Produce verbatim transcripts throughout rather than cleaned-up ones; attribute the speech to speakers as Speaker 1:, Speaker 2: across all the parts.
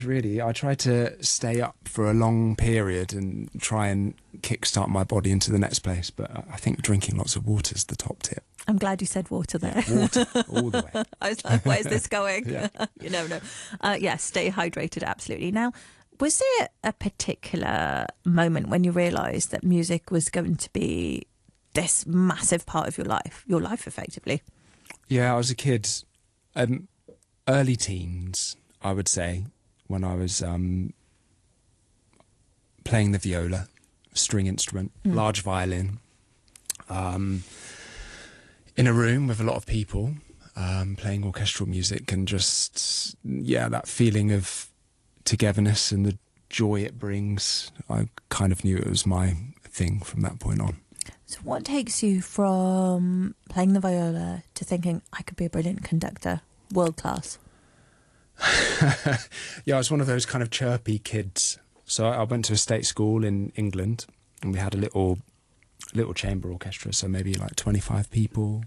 Speaker 1: Really, I try to stay up for a long period and try and kickstart my body into the next place. But I think drinking lots of water is the top tip.
Speaker 2: I'm glad you said water there.
Speaker 1: Yeah, water, all the way.
Speaker 2: I was like, where's this going?
Speaker 1: Yeah.
Speaker 2: You never know. Uh, yeah, stay hydrated, absolutely. Now, was there a particular moment when you realised that music was going to be this massive part of your life, your life effectively?
Speaker 1: Yeah, I was a kid, um, early teens, I would say, when I was um, playing the viola, string instrument, mm. large violin, um, in a room with a lot of people, um, playing orchestral music, and just, yeah, that feeling of togetherness and the joy it brings. I kind of knew it was my thing from that point on.
Speaker 2: So what takes you from playing the viola to thinking, I could be a brilliant conductor, world class?
Speaker 1: Yeah, I was one of those kind of chirpy kids. So I went to a state school in England, and we had a little little chamber orchestra, so maybe like twenty-five people.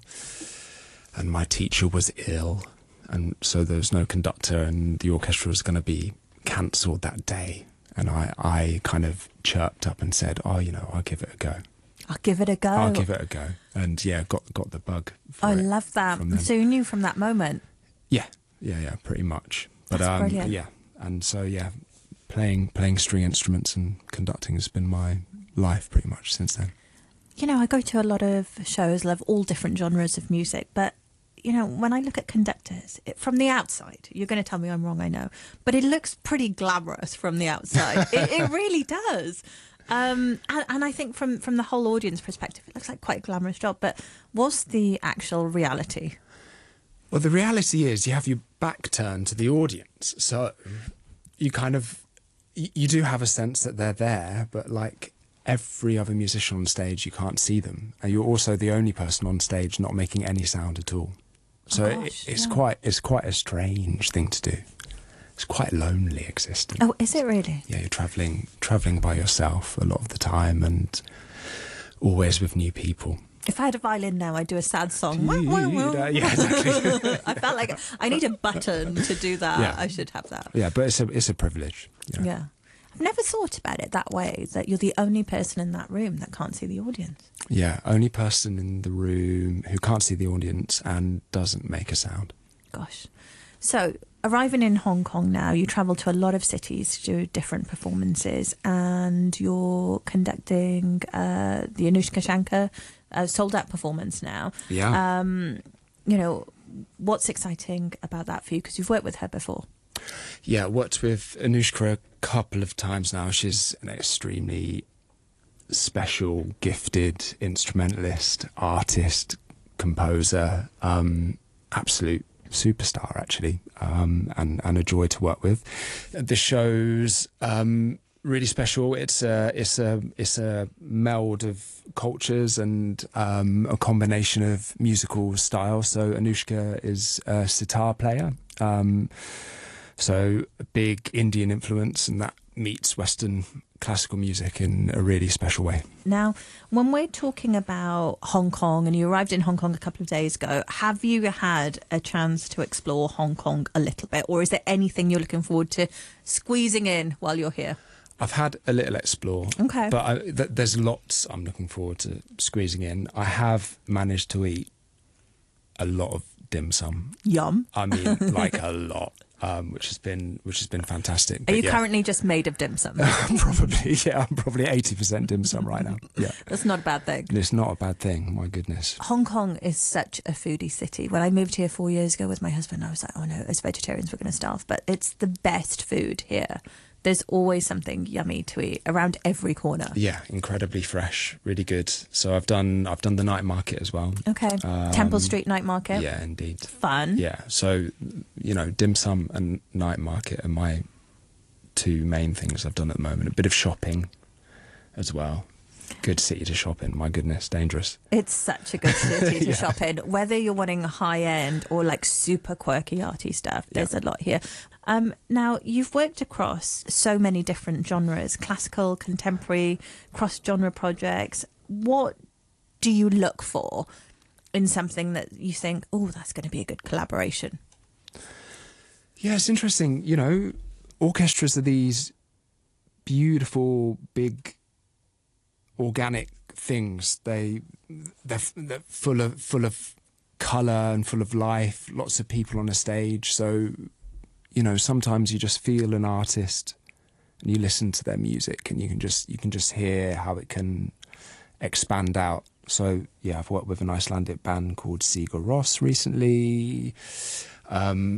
Speaker 1: And my teacher was ill, and so there was no conductor, and the orchestra was going to be cancelled that day. And I, I kind of chirped up and said, oh, you know, I'll give it a go.
Speaker 2: I'll give it a go.
Speaker 1: I'll give it a go. And yeah, got got the bug. For
Speaker 2: I
Speaker 1: it
Speaker 2: love that.
Speaker 1: from them.
Speaker 2: So you knew from that moment?
Speaker 1: Yeah, yeah, yeah, pretty much. But
Speaker 2: That's
Speaker 1: um,
Speaker 2: brilliant.
Speaker 1: yeah, and so yeah, playing playing string instruments and conducting has been my life pretty much since then.
Speaker 2: You know, I go to a lot of shows, love all different genres of music, but you know, when I look at conductors, it, from the outside, you're going to tell me I'm wrong, I know, but it looks pretty glamorous from the outside. it, it really does. Um, and, and I think from, from the whole audience perspective, it looks like quite a glamorous job. But what's the actual reality?
Speaker 1: Well, the reality is you have your back turned to the audience. So you kind of, you do have a sense that they're there, but like every other musician on stage, you can't see them. And you're also the only person on stage not making any sound at all. So
Speaker 2: oh gosh,
Speaker 1: it, it's
Speaker 2: yeah.
Speaker 1: quite it's quite a strange thing to do. It's quite lonely existence.
Speaker 2: Oh, is it really?
Speaker 1: Yeah, you're travelling travelling by yourself a lot of the time, and always with new people.
Speaker 2: If I had a violin now, I'd do a sad song.
Speaker 1: Yeah, yeah, exactly.
Speaker 2: I felt like I need a button to do that.
Speaker 1: Yeah.
Speaker 2: I should have that.
Speaker 1: Yeah, but it's a it's a privilege. You know?
Speaker 2: Yeah. I've never thought about it that way, that you're the only person in that room that can't see the audience.
Speaker 1: Yeah, only person in the room who can't see the audience and doesn't make a sound.
Speaker 2: Gosh. So, arriving in Hong Kong now, you travel to a lot of cities to do different performances, and you're conducting uh, the Anushka Shankar uh, sold-out performance now.
Speaker 1: Yeah.
Speaker 2: Um, you know, what's exciting about that for you? Because you've worked with her before.
Speaker 1: Yeah, worked with Anushka a couple of times now. She's an extremely special, gifted instrumentalist, artist, composer, um, absolute superstar, actually, um, and, and a joy to work with. The show's um, really special. It's a, it's a, it's a meld of cultures and um, a combination of musical styles. So Anushka is a sitar player. Um, So a big Indian influence, and that meets Western classical music in a really special way.
Speaker 2: Now, when we're talking about Hong Kong, and you arrived in Hong Kong a couple of days ago, have you had a chance to explore Hong Kong a little bit, or is there anything you're looking forward to squeezing in while you're here?
Speaker 1: I've had a little explore,
Speaker 2: okay,
Speaker 1: but I, th- there's lots I'm looking forward to squeezing in. I have managed to eat a lot of dim sum.
Speaker 2: Yum.
Speaker 1: I mean, like a lot. Um, which has been which has been fantastic.
Speaker 2: Are
Speaker 1: but
Speaker 2: you
Speaker 1: yeah.
Speaker 2: currently just made of dim sum?
Speaker 1: Probably, yeah. I'm probably eighty percent dim sum right now. Yeah,
Speaker 2: that's not a bad thing.
Speaker 1: It's not a bad thing. My goodness.
Speaker 2: Hong Kong is such a foodie city. When I moved here four years ago with my husband, I was like, oh no, as vegetarians we're going to starve. But it's the best food here. There's always something yummy to eat around every corner.
Speaker 1: Yeah, incredibly fresh, really good. So I've done I've done the night market as well.
Speaker 2: Okay, um, Temple Street night market.
Speaker 1: Yeah, indeed.
Speaker 2: Fun.
Speaker 1: Yeah, so you know, dim sum and night market are my two main things I've done at the moment. A bit of shopping as well. Good city to shop in. My goodness, dangerous.
Speaker 2: It's such a good city to
Speaker 1: yeah.
Speaker 2: shop in. Whether you're wanting high end or like super quirky arty stuff, there's yeah. a lot here. Um, now, you've worked across so many different genres, classical, contemporary, cross-genre projects. What do you look for in something that you think, oh, that's going to be a good collaboration?
Speaker 1: Yeah, it's interesting. You know, orchestras are these beautiful, big, organic things. They they're, they're full of full of colour and full of life. Lots of people on a stage. So, you know, sometimes you just feel an artist and you listen to their music, and you can just you can just hear how it can expand out. So yeah, I've worked with an Icelandic band called Sigur Rós recently. Um,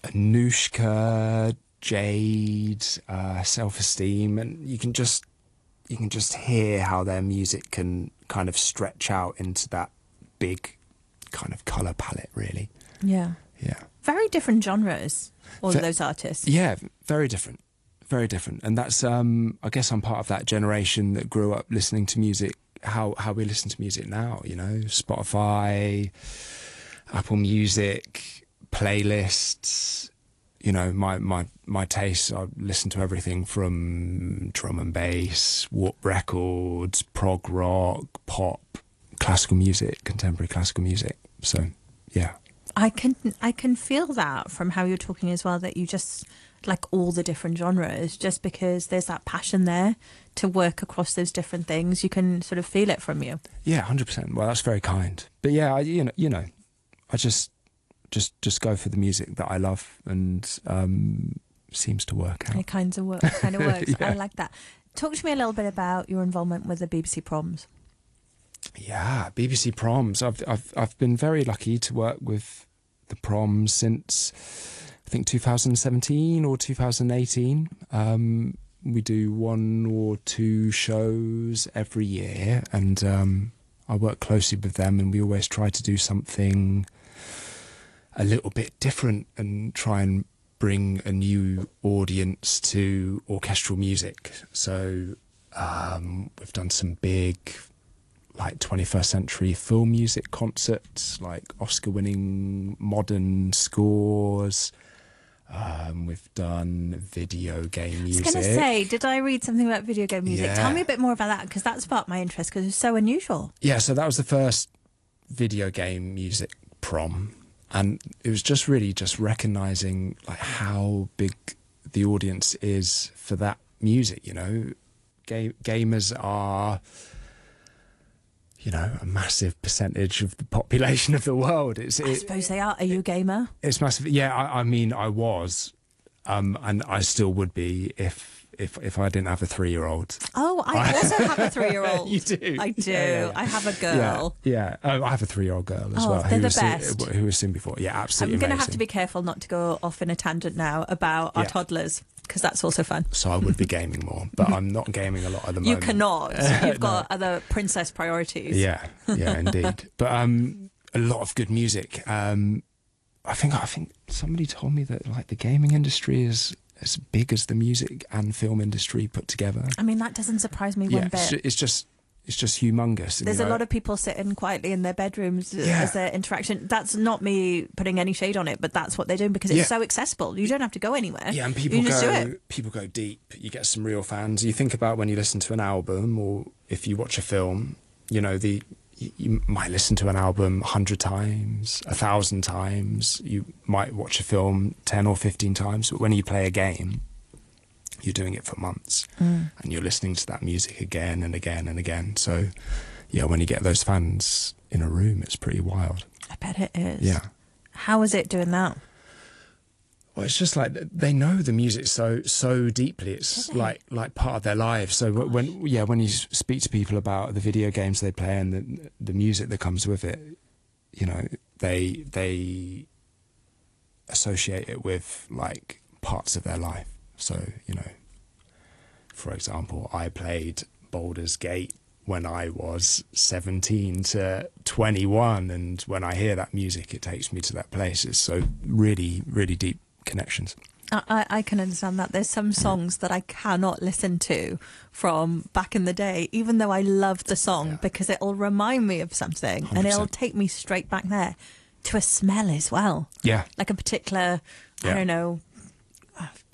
Speaker 1: Anushka, Jade, uh, Self-Esteem, and you can just you can just hear how their music can kind of stretch out into that big kind of colour palette, really.
Speaker 2: Yeah.
Speaker 1: Yeah.
Speaker 2: Very different genres, all
Speaker 1: Ve-
Speaker 2: of those artists.
Speaker 1: Yeah, very different. Very different. And that's, um, I guess I'm part of that generation that grew up listening to music, how, how we listen to music now, you know, Spotify, Apple Music, playlists. You know, my, my, my tastes, I listen to everything from drum and bass, warp records, prog rock, pop, classical music, contemporary classical music. So, yeah.
Speaker 2: I can I can feel that from how you're talking as well, that you just like all the different genres, just because there's that passion there to work across those different things. You can sort of feel it from you.
Speaker 1: Yeah, one hundred percent. Well, that's very kind. But yeah, I, you know, you know, I just just just go for the music that I love, and um, seems to work out.
Speaker 2: It kind of, work, kind of works.
Speaker 1: Yeah.
Speaker 2: I like that. Talk to me a little bit about your involvement with the B B C Proms.
Speaker 1: Yeah, B B C Proms. I've I've I've been very lucky to work with the Proms since I think two thousand seventeen or two thousand eighteen. Um, we do one or two shows every year, and um, I work closely with them, and we always try to do something a little bit different and try and bring a new audience to orchestral music. So um, we've done some big, like twenty-first century film music concerts, like Oscar-winning modern scores. Um, we've done video game music.
Speaker 2: I was going to say, did I read something about video game music?
Speaker 1: Yeah.
Speaker 2: Tell me a bit more about that, because that sparked my interest, because it's so unusual.
Speaker 1: Yeah, so that was the first video game music prom, and it was just really just recognising like how big the audience is for that music. You know, Ga- gamers are, you know, a massive percentage of the population of the world. It's,
Speaker 2: I
Speaker 1: it,
Speaker 2: suppose they are. Are you a gamer?
Speaker 1: it's massive. Yeah, I, I mean, I was, um, and I still would be if if if I didn't have a three-year-old.
Speaker 2: Oh, I also have a three-year-old.
Speaker 1: You do?
Speaker 2: I do.
Speaker 1: Yeah, yeah, yeah.
Speaker 2: I have a girl.
Speaker 1: Yeah, yeah. Oh, I have a three-year-old girl as
Speaker 2: Oh,
Speaker 1: well.
Speaker 2: they're
Speaker 1: who
Speaker 2: the
Speaker 1: was
Speaker 2: best.
Speaker 1: Seen, who was seen before. Yeah, absolutely.
Speaker 2: I'm going to have
Speaker 1: amazing.
Speaker 2: to be careful not to go off in a tangent now about our
Speaker 1: Yeah.
Speaker 2: toddlers, because that's also fun.
Speaker 1: So I would be gaming more, but I'm not gaming a lot at the
Speaker 2: You
Speaker 1: moment.
Speaker 2: cannot. You've got other princess priorities.
Speaker 1: Yeah, yeah, indeed. But um, a lot of good music. Um, I think I think somebody told me that like the gaming industry is as big as the music and film industry put together.
Speaker 2: I mean, that doesn't surprise me
Speaker 1: Yeah,
Speaker 2: one
Speaker 1: it's,
Speaker 2: bit.
Speaker 1: ju- it's just it's just humongous.
Speaker 2: There's
Speaker 1: you
Speaker 2: a
Speaker 1: know?
Speaker 2: lot of people sitting quietly in their bedrooms
Speaker 1: Yeah.
Speaker 2: as their interaction. That's not me putting any shade on it, but that's what they're doing because it's
Speaker 1: Yeah.
Speaker 2: so accessible. You don't have to go anywhere.
Speaker 1: Yeah, and people
Speaker 2: you just do
Speaker 1: go
Speaker 2: it.
Speaker 1: people go deep. You get some real fans. You think about when you listen to an album or if you watch a film, you know, the you, you might listen to an album a hundred times, a thousand times. You might watch a film ten or fifteen times, but when you play a game, you're doing it for months,
Speaker 2: Mm.
Speaker 1: and you're listening to that music again and again and again. So, yeah, when you get those fans in a room, it's pretty wild.
Speaker 2: I bet it is.
Speaker 1: Yeah.
Speaker 2: How is it doing that?
Speaker 1: Well, it's just like they know the music so so deeply. It's
Speaker 2: Do they?
Speaker 1: like like part of their lives. So
Speaker 2: Gosh.
Speaker 1: when yeah, when you s- speak to people about the video games they play and the the music that comes with it, you know, they they associate it with like parts of their life. So, you know, for example, I played Baldur's Gate when I was seventeen to twenty-one, and when I hear that music, it takes me to that place. It's so really, really deep connections.
Speaker 2: I, I I can understand that. There's some songs that I cannot listen to from back in the day, even though I love the song,
Speaker 1: Yeah.
Speaker 2: because it'll remind me of something
Speaker 1: one hundred
Speaker 2: and it'll
Speaker 1: percent.
Speaker 2: take me straight back there to a smell as well.
Speaker 1: Yeah.
Speaker 2: Like a particular, I
Speaker 1: Yeah.
Speaker 2: don't know,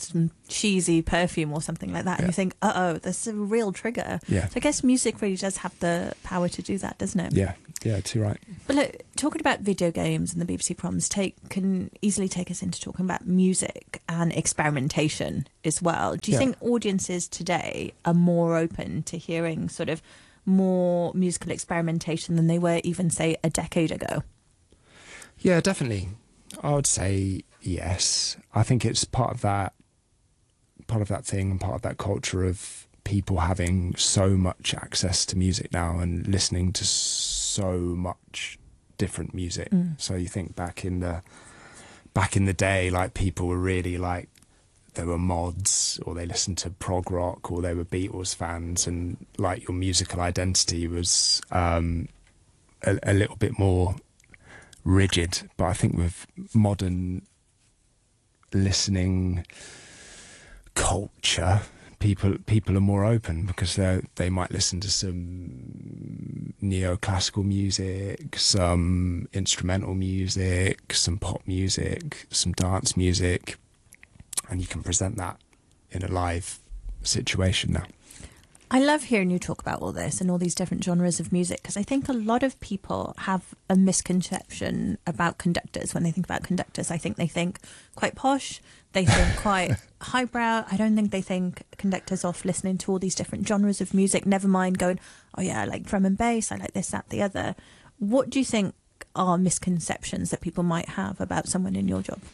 Speaker 2: some cheesy perfume or something like that, and
Speaker 1: Yeah.
Speaker 2: you think, uh oh, this is a real trigger.
Speaker 1: Yeah.
Speaker 2: So I guess music really does have the power to do that, doesn't it?
Speaker 1: Yeah, yeah, too right.
Speaker 2: But look, talking about video games and the B B C proms take can easily take us into talking about music and experimentation as well. Do you
Speaker 1: Yeah.
Speaker 2: think audiences today are more open to hearing sort of more musical experimentation than they were even, say, a decade ago?
Speaker 1: Yeah, definitely. I would say yes. I think it's part of that, part of that thing, and part of that culture of people having so much access to music now and listening to so much different music.
Speaker 2: Mm.
Speaker 1: So you think back in the back in the day, like people were really like, there were mods, or they listened to prog rock, or they were Beatles fans, and like your musical identity was um, a, a little bit more rigid. But I think with modern listening culture, people people are more open, because they they might listen to some neoclassical music, some instrumental music, some pop music, some dance music, and you can present that in a live situation now.
Speaker 2: I love hearing you talk about all this and all these different genres of music, because I think a lot of people have a misconception about conductors. When they think about conductors, I think they think quite posh, they think quite highbrow. I don't think they think conductors off listening to all these different genres of music, never mind going, oh yeah, I like drum and bass, I like this, that, the other. What do you think are misconceptions that people might have about someone in your job?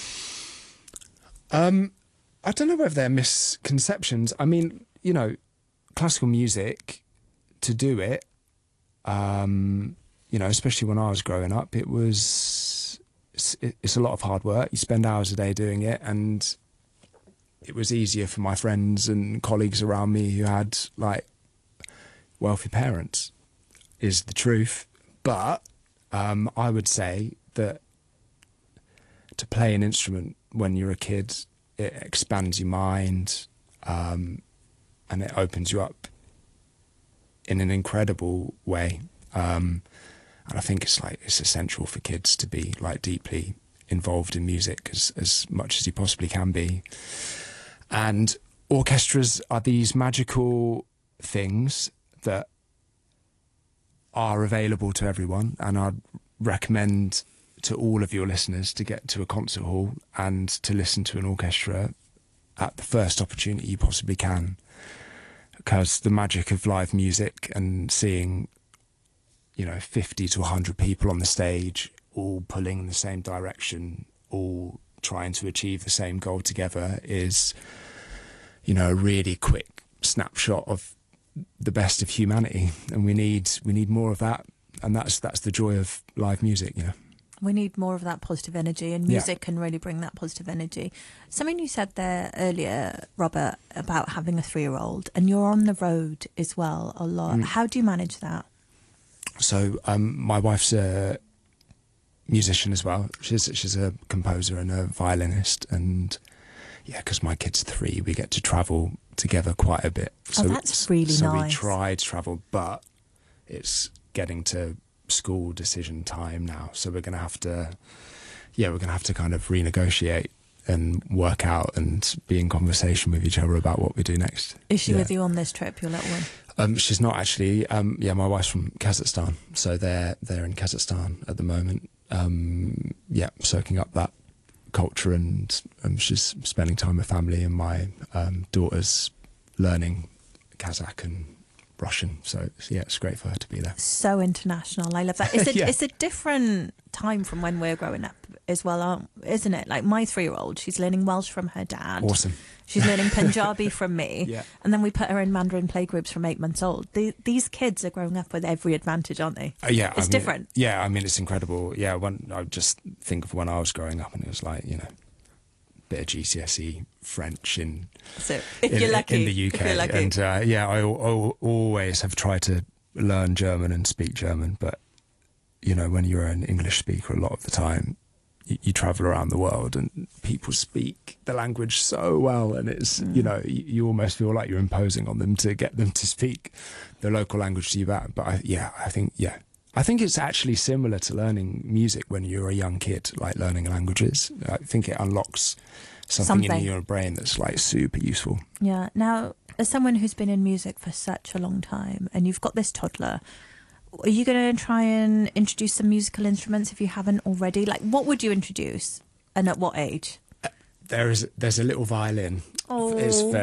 Speaker 1: Um, I don't know whether they're misconceptions. I mean, you know, classical music, to do it, um, you know, especially when I was growing up, it was, it's, it's a lot of hard work. You spend hours a day doing it, and it was easier for my friends and colleagues around me who had like wealthy parents, is the truth. But um, I would say that to play an instrument when you're a kid, it expands your mind, um, and it opens you up in an incredible way. Um, and I think it's like, it's essential for kids to be like deeply involved in music as, as much as you possibly can be. And orchestras are these magical things that are available to everyone. And I'd recommend to all of your listeners to get to a concert hall and to listen to an orchestra at the first opportunity you possibly can. Because the magic of live music and seeing, you know, fifty to one hundred people on the stage, all pulling in the same direction, all trying to achieve the same goal together, is, you know, a really quick snapshot of the best of humanity. And we need we need more of that. And that's that's the joy of live music, you know.
Speaker 2: We need more of that positive energy, and music yeah. can really bring that positive energy. Something you said there earlier, Robert, about having a three-year-old, and you're on the road as well a lot. Mm. How do you manage that?
Speaker 1: So um, my wife's a musician as well. She's she's a composer and a violinist, and yeah, because my kid's three, we get to travel together quite a bit. So
Speaker 2: oh, that's really
Speaker 1: so
Speaker 2: nice.
Speaker 1: So we try to travel, but it's getting to school decision time now, so we're gonna have to yeah we're gonna have to kind of renegotiate and work out and be in conversation with each other about what we do next.
Speaker 2: Is she
Speaker 1: yeah.
Speaker 2: with you on this trip, your little one?
Speaker 1: Um, she's not actually. Um, yeah, my wife's from Kazakhstan, so they're they're in Kazakhstan at the moment. Um, yeah, soaking up that culture, and um, she's spending time with family, and my um, daughter's learning Kazakh and Russian, so yeah, it's great for her to be there.
Speaker 2: So international, I love that. It's a,
Speaker 1: yeah.
Speaker 2: it's a different time from when we're growing up as well, isn't it? Like my three-year-old, she's learning Welsh from her dad.
Speaker 1: Awesome.
Speaker 2: She's learning Punjabi from me,
Speaker 1: yeah.
Speaker 2: and then we put her in Mandarin playgroups from eight months old. The, these kids are growing up with every advantage, aren't they?
Speaker 1: Uh, yeah,
Speaker 2: it's
Speaker 1: I mean,
Speaker 2: different.
Speaker 1: Yeah, I mean, it's incredible. Yeah, when I just think of when I was growing up, and it was like, you know, bit of G C S E French in
Speaker 2: so if
Speaker 1: in,
Speaker 2: you're lucky,
Speaker 1: in the U K, and uh, yeah, I, I always have tried to learn German and speak German, but you know, when you're an English speaker, a lot of the time you, you travel around the world and people speak the language so well, and it's mm. you know, you, you almost feel like you're imposing on them to get them to speak the local language to you back. But I, yeah, I think yeah. I think it's actually similar to learning music when you're a young kid, like learning languages. I think it unlocks something,
Speaker 2: Something.
Speaker 1: in your brain that's like super useful.
Speaker 2: Yeah. Now, as someone who's been in music for such a long time, and you've got this toddler, are you going to try and introduce some musical instruments if you haven't already? Like, what would you introduce, and at what age?
Speaker 1: There is there's a little violin.
Speaker 2: Oh.
Speaker 1: It's very